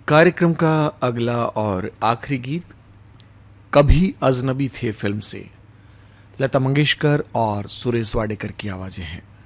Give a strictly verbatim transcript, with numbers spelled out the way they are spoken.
कार्यक्रम का अगला और आखिरी गीत कभी अजनबी थे फिल्म से लता मंगेशकर और सुरेश वाडेकर की आवाजें हैं।